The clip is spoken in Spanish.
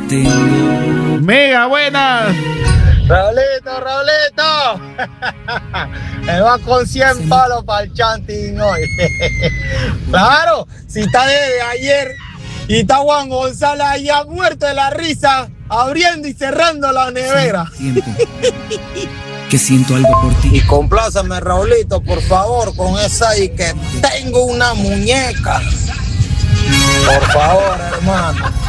tengo. Mega buenas. Raulito. Él va con 100 palos para el chanting hoy. Claro, si está desde ayer y está Juan González allá muerto de la risa, abriendo y cerrando la nevera. Tiempo. Que siento algo por ti. Y complázame, Raulito, por favor, con esa y que tengo una muñeca. Por favor, hermano.